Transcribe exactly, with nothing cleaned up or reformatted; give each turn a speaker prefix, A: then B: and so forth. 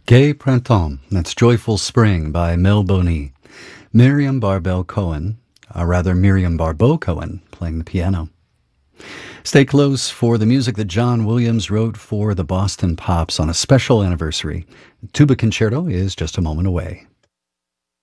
A: Gai Printemps, that's Joyful Spring by Mel Boney. Miriam Barbell Cohen, or rather Miriam Barbeau Cohen, playing the piano. Stay close for the music that John Williams wrote for the Boston Pops on a special anniversary. Tuba Concerto is just a moment away.